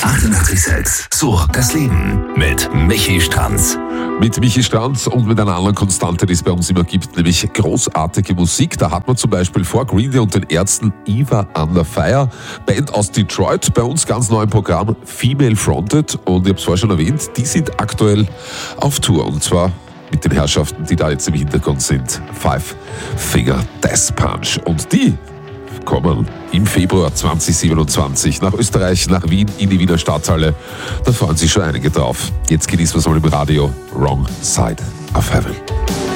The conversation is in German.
88,6. So das Leben mit Michi Stranz. Mit Michi Stranz und mit einer anderen Konstante, die es bei uns immer gibt, nämlich großartige Musik. Da hat man zum Beispiel vor Green Day und den Ärzten Eva Under Fire, Band aus Detroit, bei uns ganz neu im Programm, Female Fronted. Und ich habe es vorher schon erwähnt, die sind aktuell auf Tour. Und zwar mit den Herrschaften, die da jetzt im Hintergrund sind. Five Finger Death Punch. Und die kommen im Februar 2027 nach Österreich, nach Wien, in die Wiener Stadthalle. Da freuen sich schon einige drauf. Jetzt genießen wir es mal im Radio. Wrong Side of Heaven.